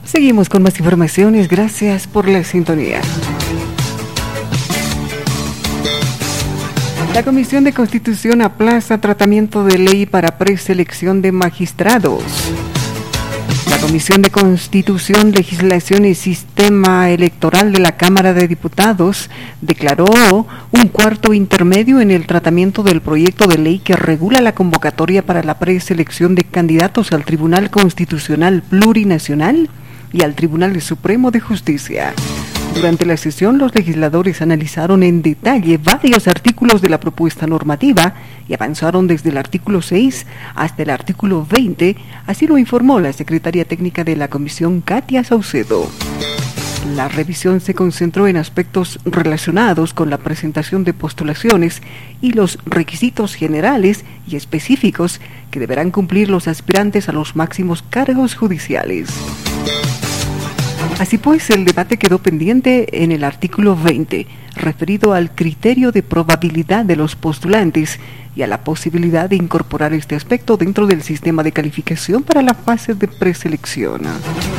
Seguimos con más informaciones. Gracias por la sintonía. La Comisión de Constitución aplaza tratamiento de ley para preselección de magistrados. La Comisión de Constitución, Legislación y Sistema Electoral de la Cámara de Diputados declaró un cuarto intermedio en el tratamiento del proyecto de ley que regula la convocatoria para la preselección de candidatos al Tribunal Constitucional Plurinacional y al Tribunal Supremo de Justicia. Durante la sesión, los legisladores analizaron en detalle varios artículos de la propuesta normativa y avanzaron desde el artículo 6 hasta el artículo 20, así lo informó la secretaria técnica de la comisión, Katia Saucedo. La revisión se concentró en aspectos relacionados con la presentación de postulaciones y los requisitos generales y específicos que deberán cumplir los aspirantes a los máximos cargos judiciales. Así pues, el debate quedó pendiente en el artículo 20, referido al criterio de probabilidad de los postulantes y a la posibilidad de incorporar este aspecto dentro del sistema de calificación para la fase de preselección.